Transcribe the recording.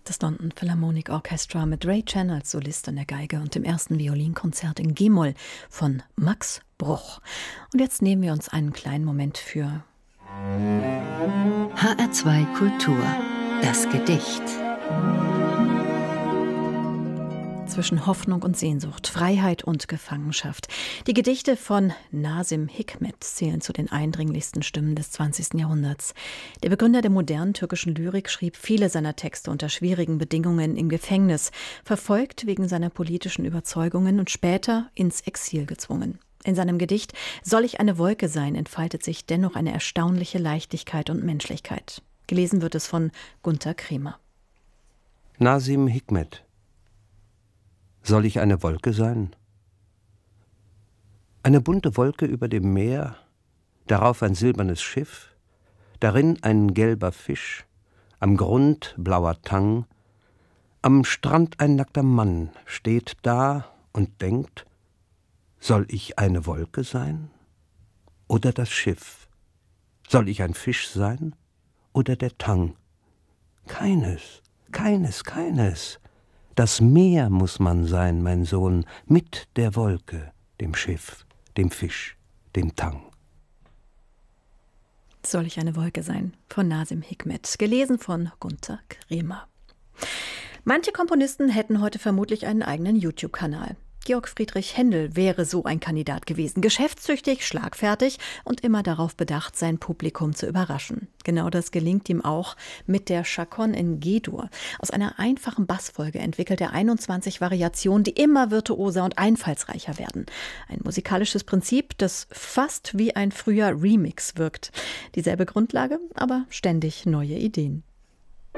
Das London Philharmonic Orchestra mit Ray Chan als Solist an der Geige und dem ersten Violinkonzert in G-Moll von Max Bruch. Und jetzt nehmen wir uns einen kleinen Moment für HR2 Kultur, das Gedicht. Zwischen Hoffnung und Sehnsucht, Freiheit und Gefangenschaft. Die Gedichte von Nazım Hikmet zählen zu den eindringlichsten Stimmen des 20. Jahrhunderts. Der Begründer der modernen türkischen Lyrik schrieb viele seiner Texte unter schwierigen Bedingungen im Gefängnis, verfolgt wegen seiner politischen Überzeugungen und später ins Exil gezwungen. In seinem Gedicht »Soll ich eine Wolke sein« entfaltet sich dennoch eine erstaunliche Leichtigkeit und Menschlichkeit. Gelesen wird es von Gunter Kremer. Nazım Hikmet. Soll ich eine Wolke sein? Eine bunte Wolke über dem Meer, darauf ein silbernes Schiff, darin ein gelber Fisch, am Grund blauer Tang, am Strand ein nackter Mann steht da und denkt, soll ich eine Wolke sein? Oder das Schiff? Soll ich ein Fisch sein? Oder der Tang? Keines, keines, keines. Das Meer muss man sein, mein Sohn, mit der Wolke, dem Schiff, dem Fisch, dem Tang. Soll ich eine Wolke sein? Von Nazım Hikmet, gelesen von Gunter Kremer. Manche Komponisten hätten heute vermutlich einen eigenen YouTube-Kanal. Georg Friedrich Händel wäre so ein Kandidat gewesen. Geschäftstüchtig, schlagfertig und immer darauf bedacht, sein Publikum zu überraschen. Genau das gelingt ihm auch mit der Chaconne in G-Dur. Aus einer einfachen Bassfolge entwickelt er 21 Variationen, die immer virtuoser und einfallsreicher werden. Ein musikalisches Prinzip, das fast wie ein früher Remix wirkt. Dieselbe Grundlage, aber ständig neue Ideen.